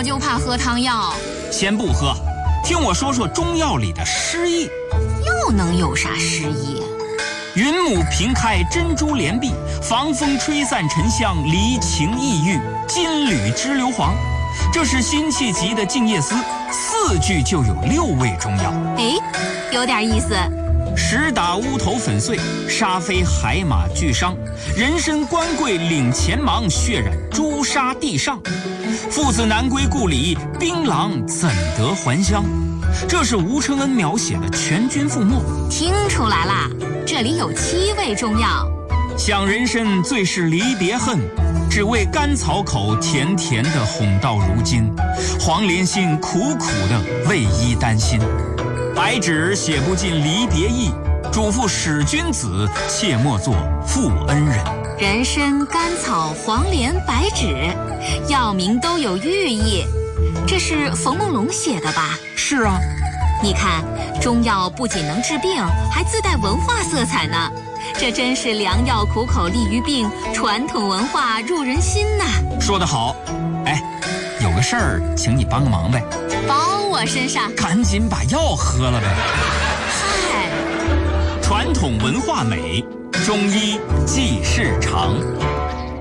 小就怕喝汤药。 先不喝，听我说说中药里的诗意。 又能有啥诗意？ 云母平开珍珠帘碧，防风吹散沉香，离情抑郁，金缕织硫磺。这是辛弃疾的《静夜思》，4句就有6味中药。 哎，有点意思。 石打乌头粉碎，沙飞海马俱伤。人参官贵领前忙，血染朱砂地上。父子难归故里，槟榔怎得还乡？这是吴承恩描写的全军覆没。 听出来啦，这里有7味中药。 想人参最是离别恨，只为甘草口甜甜的哄到如今。黄连心苦苦的为伊担心。白纸写不尽离别意，嘱咐使君子，切莫作负恩人。 人参、甘草、黄连、白芷，药名都有寓意。这是冯梦龙写的吧？ 是啊。 你看，中药不仅能治病，还自带文化色彩呢。这真是良药苦口利于病，传统文化入人心呐。 说得好。哎，有个事儿，请你帮个忙呗。 包我身上。 赶紧把药喝了呗。 嗨， 传统文化美，中医济世长。